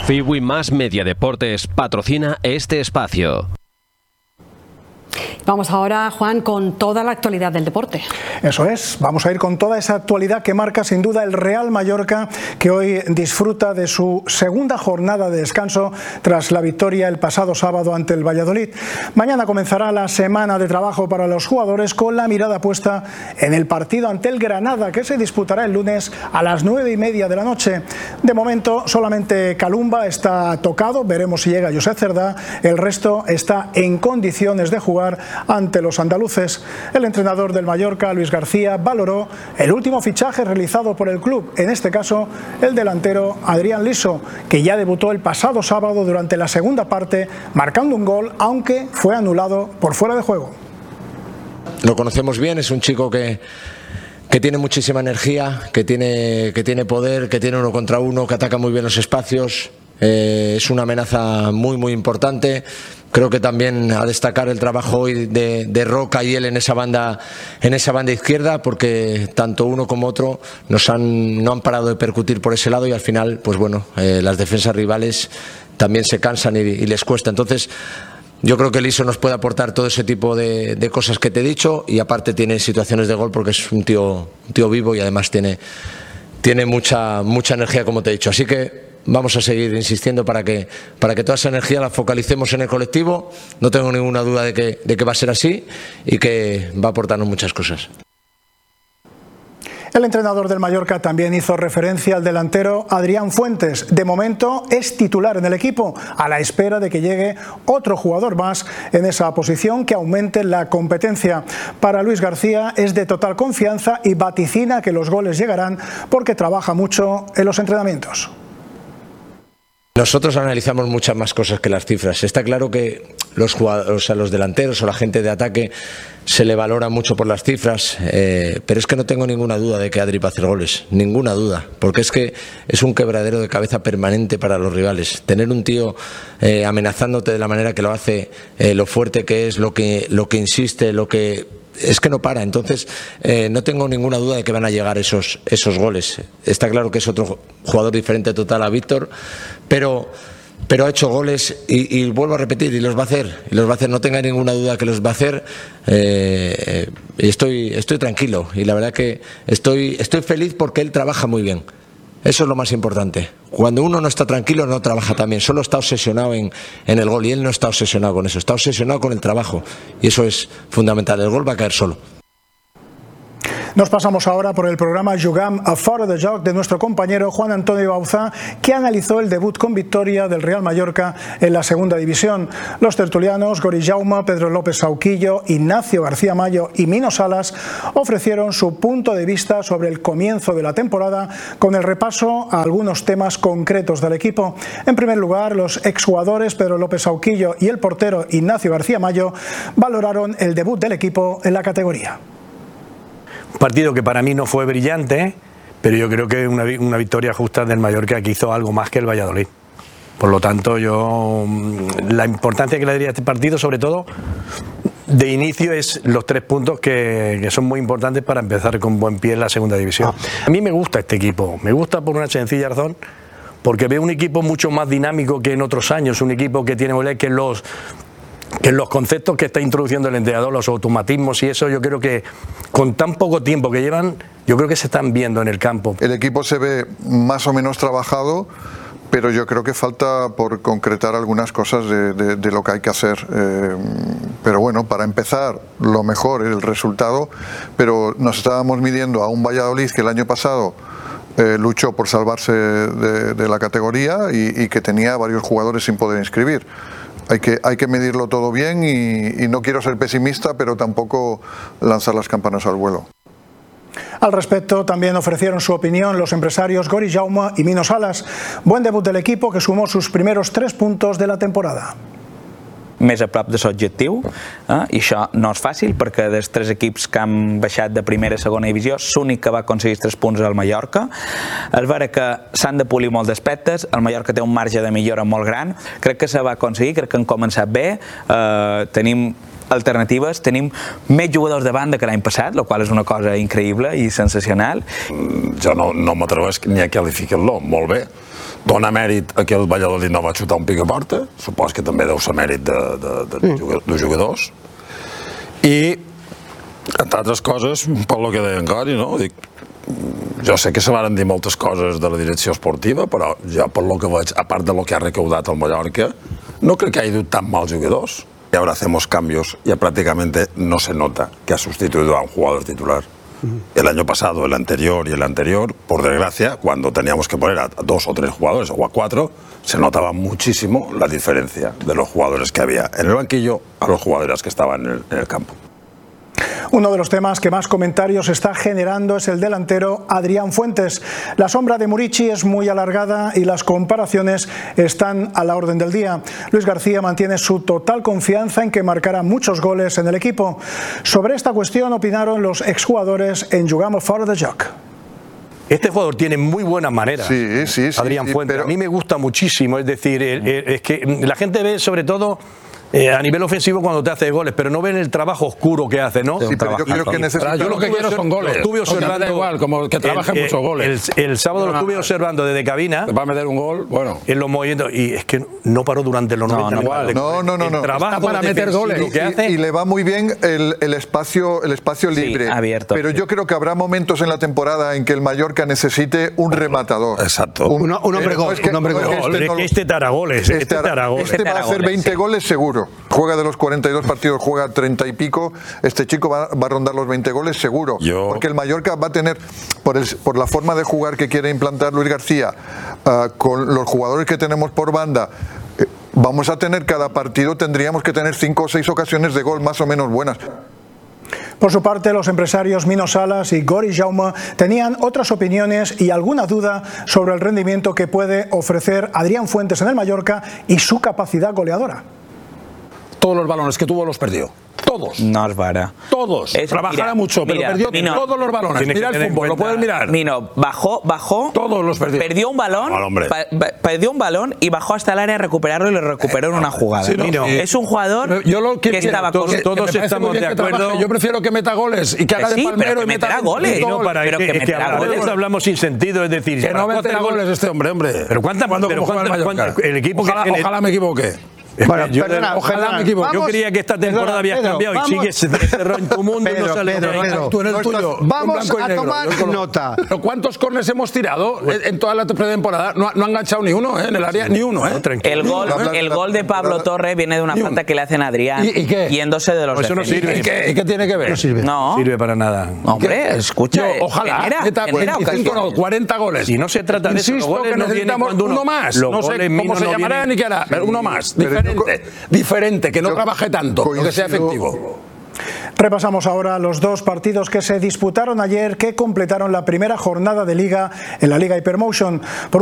Fiwi Más Media Deportes patrocina este espacio. Vamos ahora, Juan, con toda la actualidad del deporte. Eso es, vamos a ir con toda esa actualidad que marca sin duda el Real Mallorca, que hoy disfruta de su segunda jornada de descanso tras la victoria el pasado sábado ante el Valladolid. Mañana comenzará la semana de trabajo para los jugadores con la mirada puesta en el partido ante el Granada, que se disputará el lunes a las 9:30 de la noche. De momento solamente Kalumba está tocado, veremos si llega Josep Cerdá, el resto está en condiciones de jugar ante los andaluces. El entrenador del Mallorca, Luis García, valoró el último fichaje realizado por el club, en este caso el delantero Adrián Liso, que ya debutó el pasado sábado durante la segunda parte, marcando un gol, aunque fue anulado por fuera de juego. Lo conocemos bien, es un chico que tiene muchísima energía, que tiene poder, que tiene uno contra uno, que ataca muy bien los espacios. Es una amenaza muy importante. Creo que también a destacar el trabajo hoy de Roca y él en esa banda izquierda, porque tanto uno como otro no han parado de percutir por ese lado y al final, pues bueno, las defensas rivales también se cansan y les cuesta. Entonces, yo creo que Liso nos puede aportar todo ese tipo de cosas que te he dicho, y aparte tiene situaciones de gol porque es un tío vivo y además tiene mucha energía, como te he dicho. Así que vamos a seguir insistiendo para que toda esa energía la focalicemos en el colectivo. No tengo ninguna duda de que va a ser así y que va a aportarnos muchas cosas. El entrenador del Mallorca también hizo referencia al delantero Adrián Fuentes. De momento es titular en el equipo, a la espera de que llegue otro jugador más en esa posición que aumente la competencia. Para Luis García es de total confianza y vaticina que los goles llegarán porque trabaja mucho en los entrenamientos. Nosotros analizamos muchas más cosas que las cifras. Está claro que los jugadores, a los delanteros o la gente de ataque se le valora mucho por las cifras, pero es que no tengo ninguna duda de que Adri va a hacer goles, ninguna duda, porque es que es un quebradero de cabeza permanente para los rivales. Tener un tío amenazándote de la manera que lo hace, lo fuerte que es, lo que insiste, es que no para. Entonces no tengo ninguna duda de que van a llegar esos goles. Está claro que es otro jugador diferente total a Víctor, pero ha hecho goles y vuelvo a repetir, y los va a hacer, no tenga ninguna duda que los va a hacer. Estoy tranquilo y la verdad que estoy feliz porque él trabaja muy bien. Eso es lo más importante. Cuando uno no está tranquilo no trabaja tan bien, solo está obsesionado en el gol, y él no está obsesionado con eso, está obsesionado con el trabajo, y eso es fundamental. El gol va a caer solo. Nos pasamos ahora por el programa Jugam a Fora de Joc de nuestro compañero Juan Antonio Bauzá, que analizó el debut con victoria del Real Mallorca en la segunda división. Los tertulianos Gori Jaume, Pedro López Sauquillo, Ignacio García Mayo y Mino Salas ofrecieron su punto de vista sobre el comienzo de la temporada, con el repaso a algunos temas concretos del equipo. En primer lugar, los exjugadores Pedro López Sauquillo y el portero Ignacio García Mayo valoraron el debut del equipo en la categoría. Un partido que para mí no fue brillante, pero yo creo que una victoria justa del Mallorca, que hizo algo más que el Valladolid. Por lo tanto, la importancia que le daría a este partido, sobre todo de inicio, es los 3 puntos que son muy importantes para empezar con buen pie en la segunda división. A mí me gusta este equipo, me gusta por una sencilla razón, porque veo un equipo mucho más dinámico que en otros años, un equipo que tiene que los conceptos que está introduciendo el entrenador, los automatismos y eso, yo creo que con tan poco tiempo que llevan, yo creo que se están viendo en el campo. El equipo se ve más o menos trabajado, pero yo creo que falta por concretar algunas cosas de lo que hay que hacer. Pero bueno, para empezar, lo mejor es el resultado, pero nos estábamos midiendo a un Valladolid que el año pasado luchó por salvarse de la categoría y que tenía varios jugadores sin poder inscribir. Hay que medirlo todo bien y no quiero ser pesimista, pero tampoco lanzar las campanas al vuelo. Al respecto también ofrecieron su opinión los empresarios Gori Jaume y Mino Salas. Buen debut del equipo, que sumó sus primeros 3 puntos de la temporada. Més a prop de l'objectiu, i això no és fàcil perquè dels 3 equips que han baixat de primera a segona divisió, l'únic que va aconseguir 3 punts és el Mallorca. És vera que s'han de polir molts aspectes, el Mallorca té un marge de millora molt gran, crec que se va aconseguir, crec que han començat bé, tenim alternatives, tenim més jugadors de banda que l'any passat, el qual és una cosa increïble i sensacional. Jo no m'atreveix ni a qualificar-lo, molt bé. Dona mèrit a que el Valladolid no va xutar un pic a porta, supos que també deu ser mèrit de jugadors. I, entre altres coses, per lo que deia en Gori, no? Jo sé que se van dir moltes coses de la direcció esportiva, però jo, per lo que veig, a part de lo que ha recaudat el Mallorca, no crec que hagi dut tan mal jugadors. Y ahora hacemos cambios, ya prácticamente no se nota que ha sustituido a un jugador titular. El año pasado, el anterior y el anterior, por desgracia, cuando teníamos que poner a 2 o 3 jugadores o a 4, se notaba muchísimo la diferencia de los jugadores que había en el banquillo a los jugadores que estaban en el campo. Uno de los temas que más comentarios está generando es el delantero Adrián Fuentes. La sombra de Murici es muy alargada y las comparaciones están a la orden del día. Luis García mantiene su total confianza en que marcará muchos goles en el equipo. Sobre esta cuestión opinaron los exjugadores en Jugamos Fora de Joc. Este jugador tiene muy buenas maneras, sí, Adrián Fuentes. pero... A mí me gusta muchísimo, es decir, es que la gente ve sobre todo a nivel ofensivo cuando te hace goles, pero no ven el trabajo oscuro que hace, ¿no? Sí, pero yo creo que necesita... Yo lo que quiero son goles. Estuve observando, da igual, como que trabaje muchos goles. El sábado lo estuve observando desde cabina. Va a meter un gol, bueno. En los movimientos, y es que no paró durante los 90 minutos. No. El trabajo está para meter goles que hace. Y le va muy bien el espacio libre. Sí, abierto. Pero yo creo que habrá momentos en la temporada en que el Mallorca necesite un rematador. Exacto. Un hombre gol. Este te hará goles. Este va a hacer 20 goles seguro. Juega de los 42 partidos, juega 30 y pico. Este chico va a rondar los 20 goles seguro. Porque el Mallorca va a tener, por la forma de jugar que quiere implantar Luis García, con los jugadores que tenemos por banda, vamos a tener cada partido, tendríamos que tener 5 o 6 ocasiones de gol más o menos buenas. Por su parte, los empresarios Mino Salas y Gori Jaume tenían otras opiniones y alguna duda sobre el rendimiento que puede ofrecer Adrián Fuentes en el Mallorca y su capacidad goleadora. Todos los balones que tuvo los perdió. Todos. No es vara. Todos. Trabajará mucho, pero perdió todos los balones. Mira el fútbol, lo puedes mirar. Mino, bajó. Todos los perdió. Perdió un balón. Perdió un balón y bajó hasta el área a recuperarlo y lo recuperó en una jugada. Sí, no, es un jugador que estaba con... Todos estamos de acuerdo. Yo prefiero que meta goles y que haga de palmero y meta goles. Pero que meterá goles. Hablamos sin sentido, es decir, que no meterá goles este hombre. Pero ¿cuántas? El equipo ojalá me equivoque. Bueno, ojalá me equivoque. Yo creía que esta temporada habías cambiado y sigues cerrado en tu mundo. Pedro, tú en el tuyo. Vamos a tomar nota. ¿Pero cuántos corners hemos tirado en toda la pretemporada? No ha enganchado ni uno en el área, ni uno. El gol de Pablo Torre viene de una falta que le hacen a Adrián. ¿Y qué? Yéndose de los Eso no sirve. ¿Y qué tiene que ver? No sirve. No sirve para nada. Hombre, escucha. Ojalá meta 25 no, 40 goles. Si no se trata de eso, insisto que necesitamos uno más. No sé cómo se llamará ni qué hará, pero uno más, diferente, que no trabaje tanto, que sea efectivo. Repasamos ahora los 2 partidos que se disputaron ayer, que completaron la primera jornada de Liga en la Liga Hypermotion.